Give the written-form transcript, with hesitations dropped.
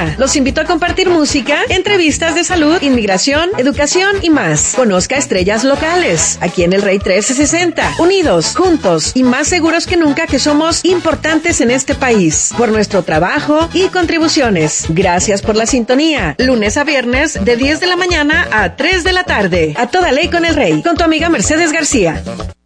García. Los invito a compartir música, entrevistas de salud, inmigración, educación y más. Conozca estrellas locales, aquí en el Rey 1360. Unidos, juntos y más seguros que nunca que somos importantes en este país. Por nuestro trabajo y contribuciones. Gracias por la sintonía. Lunes a viernes de 10 de la mañana a 3 de la tarde. A toda ley con el Rey. Con tu amiga Mercedes García.